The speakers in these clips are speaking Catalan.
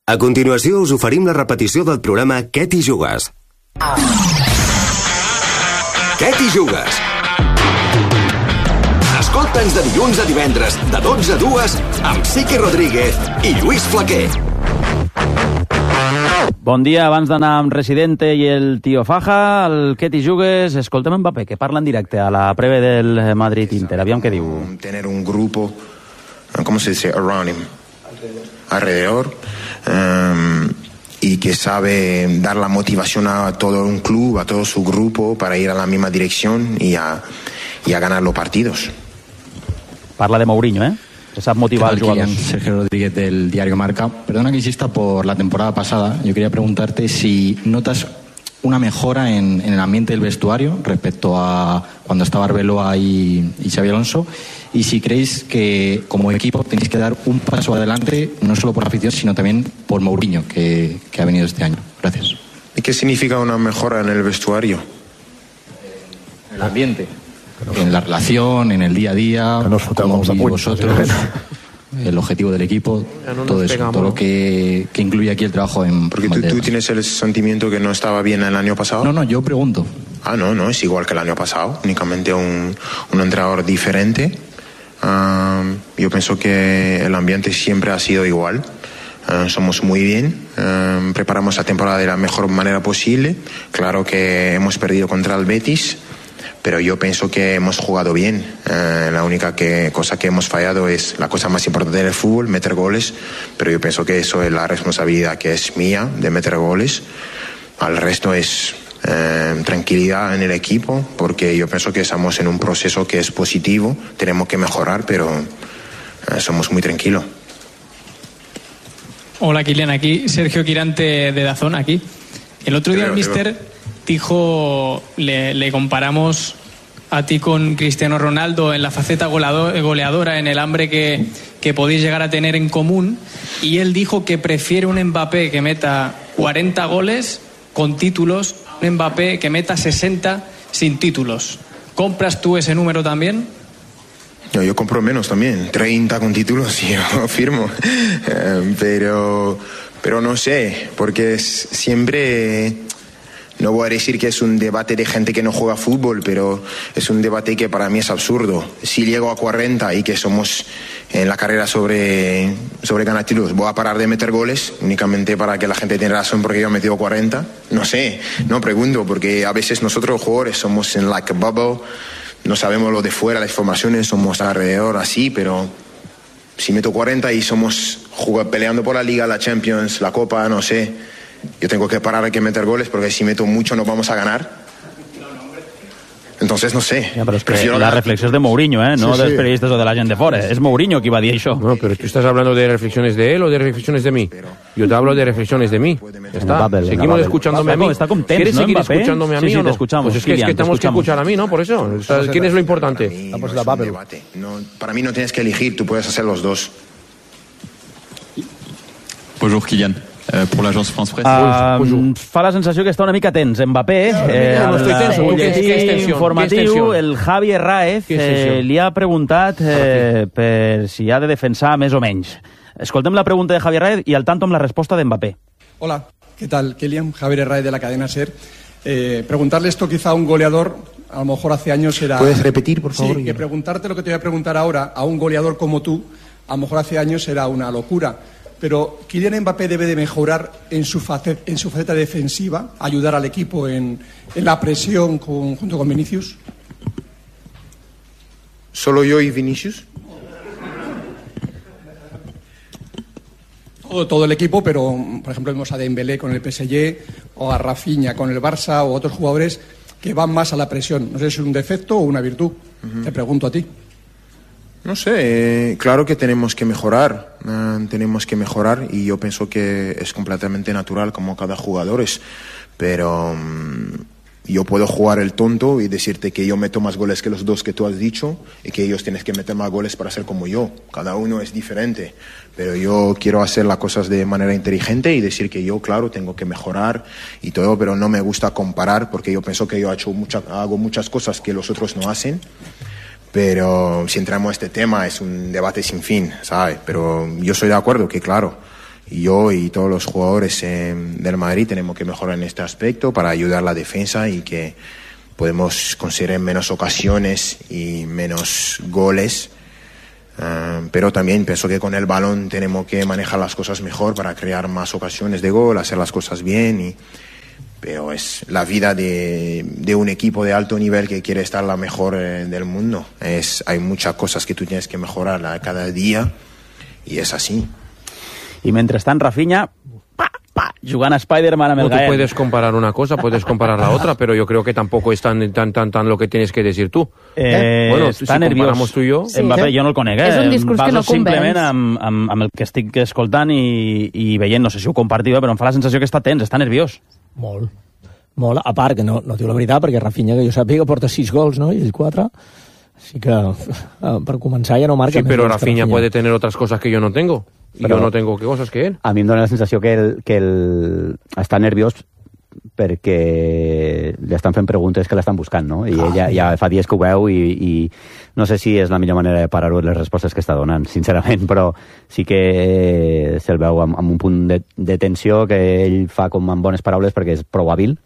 A continuació us oferim la repetició del programa Què t'hi jugues? Què t'hi jugues? Escolta'ns de dilluns a divendres, de 12 a 2, amb Sique Rodríguez i Lluís Flaquer. Bon dia, abans d'anar amb Residente i el Tio Faja, el Què t'hi jugues, escoltem Mbappé, que parla en directe a la preve del Madrid-Inter. Aviam què diu. Tener un grupo, ¿cómo se dice? Around him. Alrededor. Y que sabe dar la motivación a todo un club, a todo su grupo, para ir a la misma dirección y a ganar los partidos. Parla de Mourinho, que sap motivar als jugadors. Sergio Rodríguez del diario Marca. Perdona que insista por la temporada pasada. Yo quería preguntarte si notas una mejora en el ambiente del vestuario respecto a cuando estaba Arbeloa y Xabi Alonso, y si creéis que como equipo tenéis que dar un paso adelante, no solo por la afición, sino también por Mourinho, que ha venido este año. Gracias. ¿Y qué significa una mejora en el vestuario? En el ambiente, en la relación, en el día a día, cómo vivís vosotros, el objetivo del equipo, todo eso, todo lo que incluye aquí el trabajo en... Porque tú tienes el sentimiento que no estaba bien el año pasado. No, yo pregunto. No, es igual que el año pasado, únicamente un entrenador diferente. Yo pienso que el ambiente siempre ha sido igual. Somos muy bien, preparamos la temporada de la mejor manera posible. Claro que hemos perdido contra el Betis, pero yo pienso que hemos jugado bien. La única cosa que hemos fallado es la cosa más importante del fútbol, meter goles, pero yo pienso que eso es la responsabilidad que es mía, de meter goles. Al resto es tranquilidad en el equipo, porque yo pienso que estamos en un proceso que es positivo, tenemos que mejorar, pero somos muy tranquilos. Hola, Kylian, aquí Sergio Quirante de Dazón, aquí. El otro día el míster dijo, le comparamos a ti con Cristiano Ronaldo en la faceta goleadora, en el hambre que podéis llegar a tener en común, y él dijo que prefiere un Mbappé que meta 40 goles con títulos, un Mbappé que meta 60 sin títulos. ¿Compras tú ese número también? No, yo compro menos también, 30 con títulos y yo firmo. Pero no sé, porque siempre... No voy a decir que es un debate de gente que no juega fútbol, pero es un debate que para mí es absurdo. Si llego a 40 y que somos en la carrera sobre ganar títulos, ¿voy a parar de meter goles únicamente para que la gente tenga razón porque yo he metido 40? No sé, no pregunto, porque a veces nosotros jugadores somos en like a bubble, no sabemos lo de fuera, las informaciones, somos alrededor así, pero si meto 40 y somos peleando por la Liga, la Champions, la Copa, no sé... Yo tengo que parar, hay que meter goles, porque si meto mucho no vamos a ganar. Entonces no sé. Ja, però és que la reflexió és de Mourinho, no dels periodistas o de la gent de fora. És Mourinho qui va dir això. No, pero tú estás hablando de reflexiones de él o de reflexiones de mí. Yo te hablo de reflexiones de mí. Ya está. Seguimos escuchándome a mí. ¿Quieres seguir escuchándome a mí o no? Pues es que tenemos que escuchar a mí, ¿no? Por eso. ¿Quién es lo importante? Para mí no tienes que elegir, tú puedes hacer los dos. Bonjour, Kylian. Por l'agence France Presse. Fa la sensació que està una mica tens Mbappé. No estoy tenso. El butlletí informatiu, el Javi Herráez li ha preguntat per si ha de defensar més o menys. Escoltem la pregunta de Javi Herráez y al tanto amb la respuesta de Mbappé. Hola, ¿qué tal, Kylian? Javier Herráez de la cadena SER. Preguntarle esto quizá a un goleador, a lo mejor hace años era... ¿Puedes repetir, por favor? Sí, que preguntarte lo que te voy a preguntar ahora a un goleador como tú, a lo mejor hace años era una locura. Pero Kylian Mbappé debe de mejorar en su faceta defensiva, ayudar al equipo en la presión junto con Vinicius. ¿Solo yo y Vinicius? Todo el equipo, pero por ejemplo vemos a Dembélé con el PSG o a Rafinha con el Barça o otros jugadores que van más a la presión. No sé si es un defecto o una virtud. Te pregunto a ti. No sé, claro que tenemos que mejorar y yo pienso que es completamente natural como cada jugador es, pero yo puedo jugar el tonto y decirte que yo meto más goles que los dos que tú has dicho y que ellos tienen que meter más goles para ser como yo. Cada uno es diferente, pero yo quiero hacer las cosas de manera inteligente y decir que yo, claro, tengo que mejorar y todo, pero no me gusta comparar porque yo pienso que yo hago muchas cosas que los otros no hacen. Pero si entramos a este tema es un debate sin fin, ¿sabes? Pero yo estoy de acuerdo que, claro, yo y todos los jugadores del Madrid tenemos que mejorar en este aspecto para ayudar a la defensa y que podemos conseguir menos ocasiones y menos goles. Pero también pienso que con el balón tenemos que manejar las cosas mejor para crear más ocasiones de gol, hacer las cosas bien. Pero es la vida de un equipo de alto nivel que quiere estar la mejor del mundo. Hay muchas cosas que tú tienes que mejorar cada día y es así. Y mentrestant, Rafinha, jugant a Spider-Man amb el Gael. Tú puedes comparar una cosa, puedes comparar la otra, pero yo creo que tampoco es tan lo que tienes que decir tú. Bueno, està si nerviós. Tu i jo... Sí. Mbappé, jo no el conec, És un discurs que no convenç. Simplement amb el que estic escoltant i veient, no sé si ho compartiu, però em fa la sensació que està tens, està nerviós. Molt. A part, que no diu la veritat, perquè Rafinha, que jo sàpiga, porta 6 gols, no? I ell 4. Així que, per començar, ja no marca. Sí, però Rafinha puede tener otras cosas que yo no tengo. Però jo no tengo cosas que él. A mi em dóna la sensació que ell està nerviós perquè li estan fent preguntes que l'estan buscant, no? I ella ja fa dies que ho veu i no sé si és la millor manera de parar-ho les respostes que està donant, sincerament, però sí que se'l veu amb un punt de tensió que ell fa com amb bones paraules perquè és prou hàbil.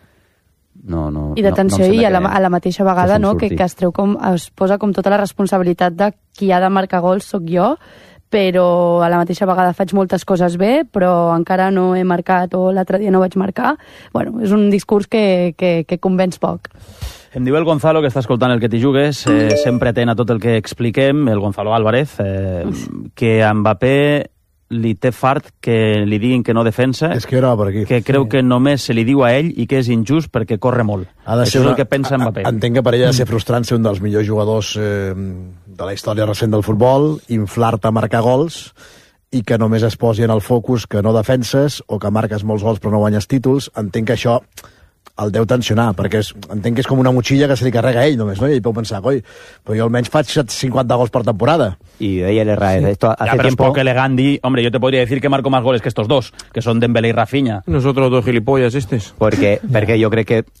I d'atenció i a la mateixa vegada que es posa com tota la responsabilitat de qui ha de marcar gols soc jo, però a la mateixa vegada faig moltes coses bé, però encara no he marcat o l'altre dia no vaig marcar. Bueno, és un discurs que convenç poc. Em diu el Gonzalo, que està escoltant el que t'hi jugues, sempre atent a tot el que expliquem, el Gonzalo Álvarez, que a Mbappé li té fart que li diguin que no defensa, és que era per aquí. Que creu que només se li diu a ell i que és injust perquè corre molt. Això és el que pensa Mbappé. Entenc que per ella ha de ser frustrant ser un dels millors jugadors de la història recent del futbol, inflar-te a marcar gols i que només es posi en el focus que no defenses o que marques molts gols però no guanyes títols. Entenc que això el deu tensionar, perquè entenc que és com una motxilla que se li carrega a ell només, no? I ell pot pensar, coi, però jo almenys faig 50 gols per temporada. Y ella le rae. Esto hace pero tiempo... es poco elegante. Hombre, yo te podría decir que marco más goles que estos dos, que son Dembélé y Rafinha. Nosotros dos gilipollas estos. Perquè jo crec que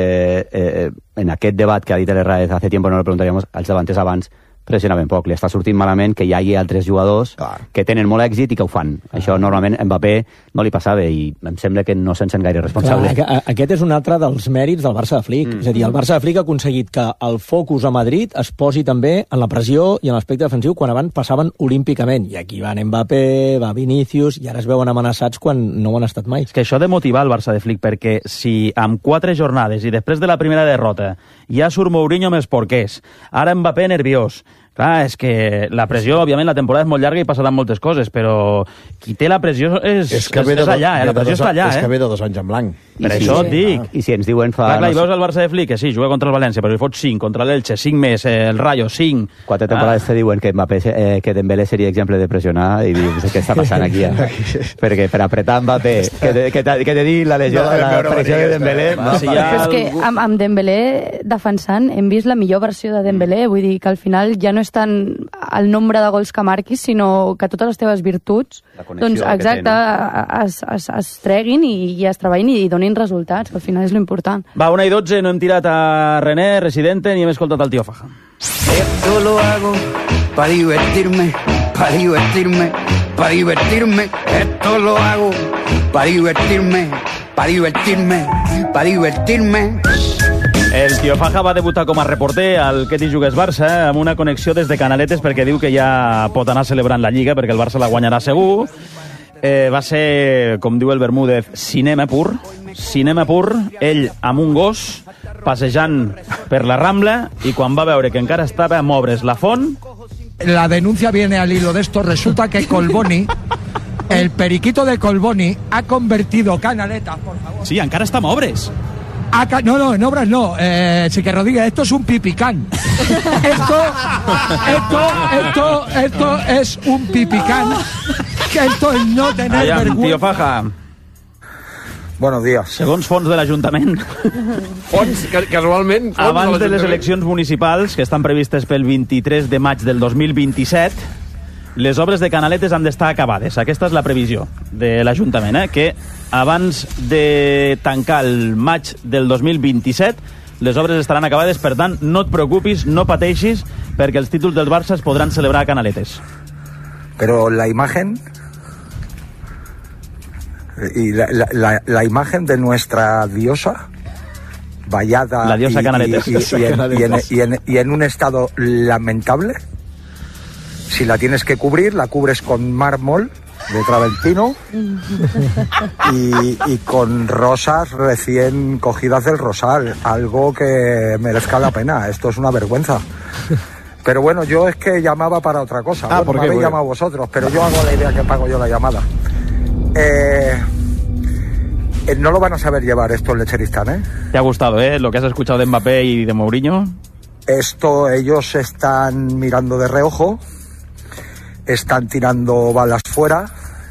en aquest debat que ha dit l'Herrera hace tiempo no lo preguntaríamos, als davanters abans pressionaven poc, li està sortint malament que hi hagi altres jugadors que tenen molt èxit i que ho fan. Això normalment a Mbappé no li passava i em sembla que no se'n sent gaire responsable. Aquest és un altre dels mèrits del Barça de Flick. És a dir, el Barça de Flick ha aconseguit que el focus a Madrid es posi també en la pressió i en l'aspecte defensiu quan abans passaven olímpicament. I aquí van Mbappé, va Vinícius, i ara es veuen amenaçats quan no ho han estat mai. És que això ha de motivar el Barça de Flick, perquè si amb 4 jornades i després de la primera derrota ja surt Mourinho amb els porquers, ara Mbappé nerviós. Clar, és que la pressió, òbviament, la temporada és molt llarga i passaran moltes coses, però qui té la pressió és allà, la pressió està allà. És que ve de 2 anys en blanc. Per això et dic. I si ens diuen fa... Clar, i veus el Barça de Flick, que sí, juga contra el València, però li fot 5, contra l'Elche, 5 més, el Rayo, 5... 4 temporades te diuen que Mbappé, que Dembélé seria exemple de pressionar i dius, què està passant aquí? Perquè per apretar Mbappé, que te digui la lesió, la pressió de Dembélé... Però és que amb Dembélé defensant hem vist la millor versió de Dembélé, vull dir que al final ja no és tant el nombre de gols que marquis, sinó que totes les teves virtuts doncs, exacte, es treguin i es treballin i donin resultats, que al final és l'important. Va, 1:12, no hem tirat a René, Residente, ni hem escoltat el Tío Faja. Esto lo hago para divertirme, para divertirme, para divertirme. Esto lo hago para divertirme, para divertirme, para divertirme. El Tío Faja va debutar com a reporter al Que t'hi jugues Barça, amb una connexió des de Canaletes, perquè diu que ja pot anar celebrant la Lliga, perquè el Barça la guanyarà segur. Va ser, com diu el Bermúdez, cinema pur, ell amb un gos, passejant per la Rambla, i quan va veure que encara estava a moure's la font... La denuncia viene al hilo de esto. Resulta que Colboni, el periquito de Colboni, ha convertido Canaletas, por favor... Sí, encara està a moure's. No, en obras no. Sí que Rodríguez, esto es un pipicán. Esto es un pipicán. Que esto es no tener vergüenza. Tío Faja. Buenos días. Segons fons de l'Ajuntament, casualment, abans de les eleccions municipals, que estan previstes pel 23 de maig del 2027, les obres de Canaletes han d'estar acabades. Aquesta és la previsió de l'Ajuntament, que abans de tancar el maig del 2027 les obres estaran acabades. Per tant, no et preocupis, no pateixis, perquè els títols del Barça es podran celebrar a Canaletes. Pero la imagen... Y la imagen de nuestra diosa, vallada la diosa Canaletes. Y en un estado lamentable. Si la tienes que cubrir, la cubres con mármol de Traventino y con rosas recién cogidas del rosal, algo que merezca la pena. Esto es una vergüenza. Pero bueno, yo es que llamaba para otra cosa. Bueno, me habéis llamado vosotros, pero yo hago la idea que pago yo la llamada. No lo van a saber llevar esto el Lecheristán, ¿eh? ¿Te ha gustado, lo que has escuchado de Mbappé y de Mourinho? Esto, ellos están mirando de reojo, están tirando balas fuera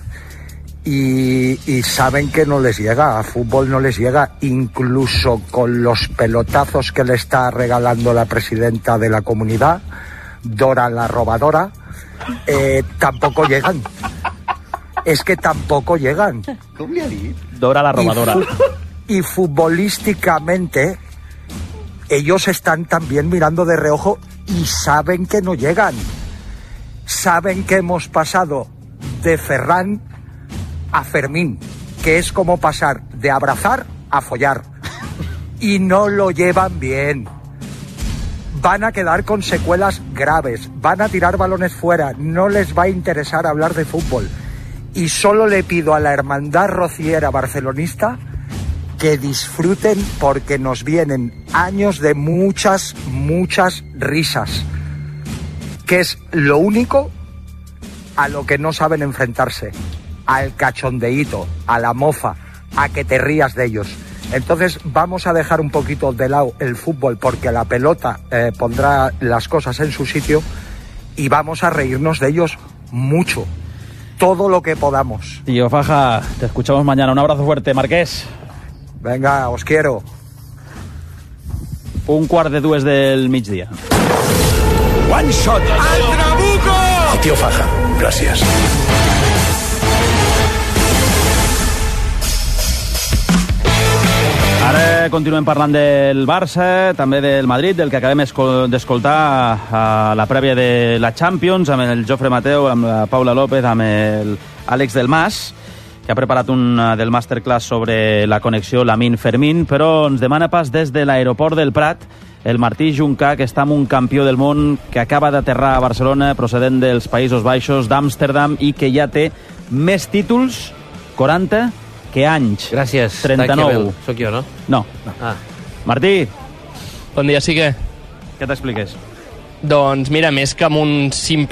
y saben que no les llega, a fútbol no les llega, incluso con los pelotazos que le está regalando la presidenta de la comunidad, Dora la robadora, tampoco llegan. Es que tampoco llegan. ¿Cómo le ha dit? Dora la robadora. Y futbolísticamente ellos están también mirando de reojo y saben que no llegan. Saben que hemos pasado de Ferran a Fermín, que es como pasar de abrazar a follar. Y no lo llevan bien. Van a quedar con secuelas graves, van a tirar balones fuera, no les va a interesar hablar de fútbol. Y solo le pido a la hermandad rociera barcelonista que disfruten, porque nos vienen años de muchas risas, que es lo único a lo que no saben enfrentarse, al cachondeíto, a la mofa, a que te rías de ellos. Entonces vamos a dejar un poquito de lado el fútbol, porque la pelota pondrá las cosas en su sitio, y vamos a reírnos de ellos mucho, todo lo que podamos. Tío Faja, te escuchamos mañana. Un abrazo fuerte, Marqués. Venga, os quiero. 1:45 del migdia. One shot. ¡Al Trabuco! El tío Faja, gràcies. Ara continuem parlant del Barça, també del Madrid, del que acabem d'escoltar a la prèvia de la Champions, amb el Jofre Mateu, amb la Paula López, amb l'Àlex Del Mas, que ha preparat un del masterclass sobre la connexió Lamine-Fermín, però ens demana pas des de l'aeroport del Prat el Martí Juncà, que està amb un campió del món que acaba d'aterrar a Barcelona, procedent dels Països Baixos, d'Amsterdam, i que ja té més títols, 40, que anys. Gràcies. 39. Soc jo, no? No. Ah. Martí. Bon dia, sí que. Què t'expliques? Doncs mira, més que amb un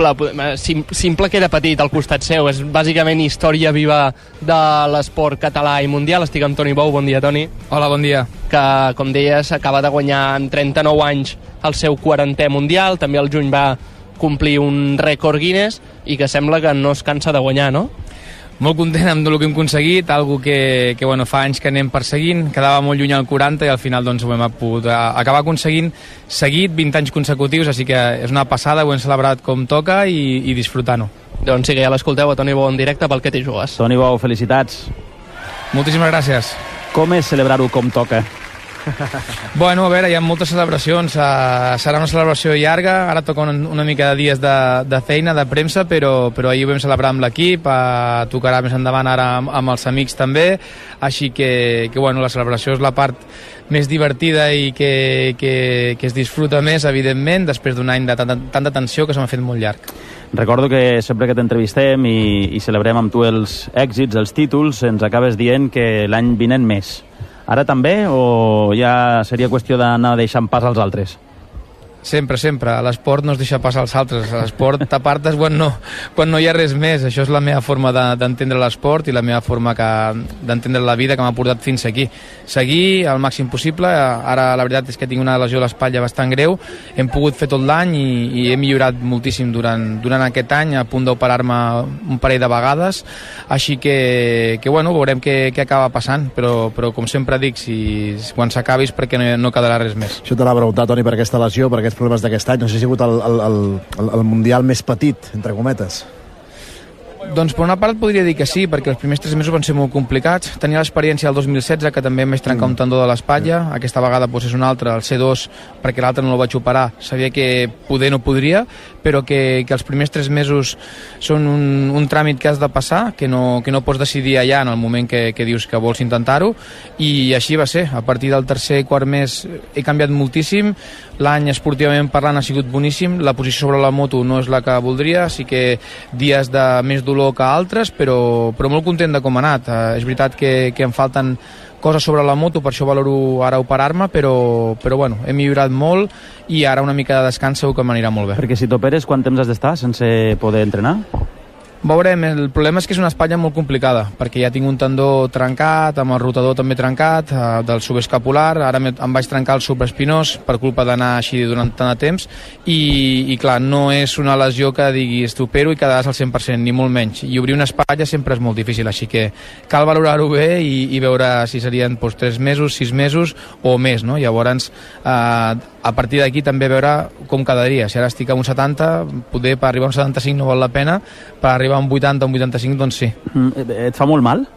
simple que era petit al costat seu, és bàsicament història viva de l'esport català i mundial. Estic amb Toni Bou. Bon dia, Toni. Hola, bon dia. Que, com deies, acaba de guanyar amb 39 anys el seu 40è mundial. També el juny va complir un rècord Guinness i que sembla que no es cansa de guanyar, no? Molt content amb el que hem aconseguit, algo que bueno, fa anys que anem perseguint, quedava molt lluny al 40 i al final doncs, ho hem pogut acabar aconseguint seguit 20 anys consecutius, així que és una passada, ho hem celebrat com toca i disfrutant-ho. Doncs sí que ja l'escolteu a Toni Bou en directe pel que t'hi jugues. Toni Bou, felicitats. Moltíssimes gràcies. Com és celebrar-ho com toca? Bueno, a veure, hi ha moltes celebracions, serà una celebració llarga, ara toca una mica de dies de feina, de premsa, però ahir ho vam celebrar amb l'equip, tocarà més endavant ara amb els amics també, així que bueno, la celebració és la part més divertida i que es disfruta més, evidentment, després d'un any de tanta tensió que se m'ha fet molt llarg. Recordo que sempre que t'entrevistem i celebrem amb tu els èxits, els títols, ens acabes dient que l'any vinent més. Ara també, o ja seria qüestió d'anar deixant pas als altres? Sempre, sempre. A l'esport no es deixa passar als altres. A l'esport t'apartes quan no hi ha res més. Això és la meva forma d'entendre l'esport i la meva forma d'entendre la vida que m'ha portat fins aquí. Seguir al màxim possible. Ara la veritat és que tinc una lesió a l'espatlla bastant greu. Hem pogut fer tot l'any i he millorat moltíssim durant aquest any, a punt d'operar-me un parell de vegades. Així que bueno, veurem què acaba passant. Però com sempre dic, quan s'acabi és perquè no quedarà res més. Això t'anava a preguntar, Toni, per aquesta lesió, per aquests problemes d'aquest any. No sé si ha sigut el Mundial més petit, entre cometes. Doncs per una part podria dir que sí, perquè els primers 3 mesos van ser molt complicats. Tenia l'experiència del 2016, que també em vaig trencar un tendó de l'espatlla. Aquesta vegada és un altre, el C2, perquè l'altre no el vaig operar. Sabia que poder no podria, però que els primers 3 mesos són un tràmit que has de passar, que no pots decidir allà en el moment que dius que vols intentar-ho, i així va ser. A partir del tercer, quart mes he canviat moltíssim. L'any esportivament parlant ha sigut boníssim. La posició sobre la moto no és la que voldria, sí que dies de més dolor que altres, però molt content de com ha anat. És veritat que em falten coses sobre la moto, per això valoro ara operar-me, però bueno, he millorat molt i ara una mica de descans segur que m'anirà molt bé. Perquè si t'operes, quant temps has d'estar sense poder entrenar? Veurem, el problema és que és una espatlla molt complicada, perquè ja tinc un tendó trencat, amb el rotador també trencat, del subescapular, ara em vaig trencar el supraespinós per culpa d'anar així durant tant de temps, i clar, no és una lesió que diguis t'opero i quedaràs al 100%, ni molt menys, i obrir una espatlla sempre és molt difícil, així que cal valorar-ho bé i veure si serien 3 mesos, 6 mesos o més, no? Llavors, a partir d'aquí també veure com quedaria. Si ara estic a un 70, poder per arribar a un 75 no val la pena, per arribar a un 80 o un 85, doncs sí. Et fa molt mal?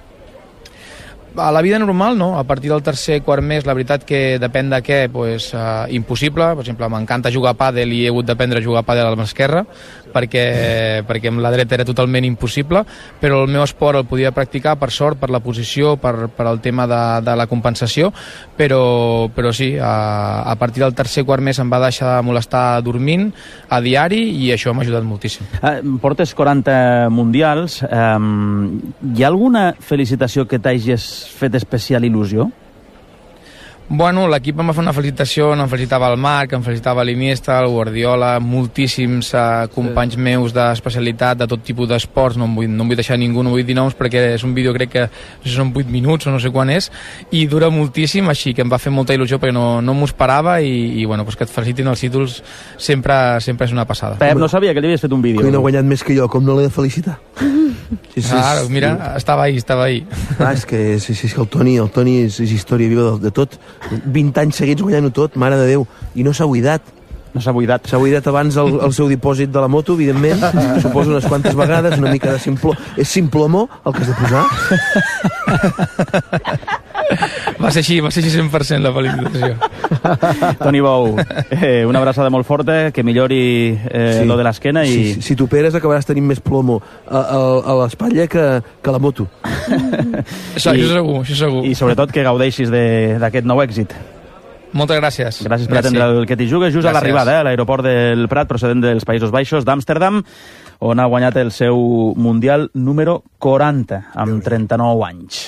A la vida normal, no. A partir del tercer, quart mes, la veritat que depèn de què, impossible. Per exemple, m'encanta jugar a pàdel i he hagut d'aprendre a jugar a pàdel a l'esquerra, perquè amb la dreta era totalment impossible, però el meu esport el podia practicar, per sort, per la posició, per el tema de la compensació, però sí, a partir del tercer, quart mes em va deixar de molestar dormint a diari i això m'ha ajudat moltíssim. Portes 40 mundials. Hi ha alguna felicitació que t'hagis fet especial il·lusió? Bueno, l'equip em va fer una felicitació, em felicitava el Marc, em felicitava l'Iniesta, el Guardiola, moltíssims companys meus d'especialitat, de tot tipus d'esports, no em vull deixar ningú, no vull dir noms perquè és un vídeo, crec que són 8 minuts o no sé quan és, i dura moltíssim, així que em va fer molta il·lusió perquè no m'ho esperava i bueno, que et felicitin els títols sempre és una passada. Pep, no sabia que li havies fet un vídeo. Que no ha guanyat més que jo, com no l'he de felicitar? Sí, claro, mira, estava ahí. És que el Toni és història viva de tot. 20 anys seguits guanyant-ho tot, mare de Déu, i no s'ha buidat. S'ha buidat abans el seu dipòsit de la moto, evidentment, suposo unes quantes vegades, una mica de simpló. És simplomó el que has de posar? Va ser així 100% la felicitació. Toni Bou, una abraçada molt forta, que millori lo de l'esquena i... Si t'operes acabaràs tenint més plomo a l'espatlla que la moto. Això segur. I sobretot que gaudeixis d'aquest nou èxit. Moltes gràcies. Gràcies per atendre el que t'hi jugues just a l'arribada, a l'aeroport del Prat, procedent dels Països Baixos, d'Amsterdam, on ha guanyat el seu Mundial número 40, amb 39 anys.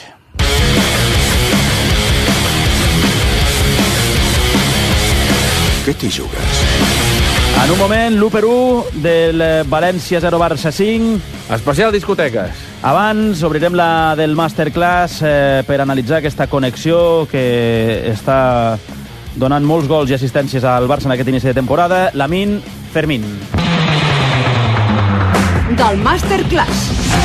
Què t'hi jugues? En un moment, l'1-1 del València 0 Barça 5. Especial discoteques. Abans obrirem la del Masterclass per analitzar aquesta connexió que està donant molts gols i assistències al Barça en aquest inici de temporada. Lamine Fermín. Del Masterclass.